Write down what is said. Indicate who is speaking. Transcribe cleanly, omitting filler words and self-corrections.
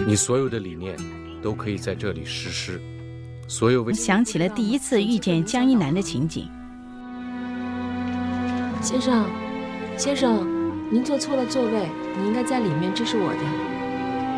Speaker 1: 你所有的理念都可以在这里实施。所有
Speaker 2: 想起了第一次遇见江一南的情景。
Speaker 3: 先生，您坐错了座位，你应该在里面，这是我的。